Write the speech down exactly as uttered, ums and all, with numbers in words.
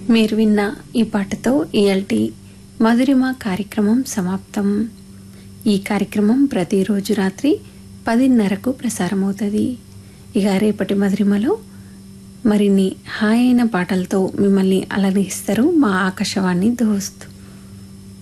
మీరు విన్న ఈ పాటతో ఇయాల్టి మధురిమ కార్యక్రమం సమాప్తం. ఈ కార్యక్రమం ప్రతిరోజు రాత్రి పదిన్నరకు ప్రసారమవుతుంది. ఇక రేపటి మధురిమలో మరిన్ని హాయైన పాటలతో మిమ్మల్ని అలరిస్తారు మా ఆకాశవాణి దోస్త్.